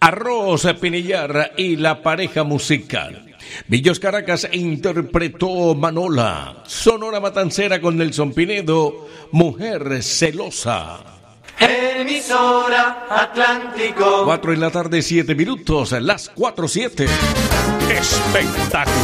Arroz Pinillar y la pareja musical. Villos Caracas interpretó Manola. Sonora Matancera con Nelson Pinedo, Mujer Celosa. Emisora Atlántico. 4 de la tarde, 7 minutos, las 4:07. Espectacular.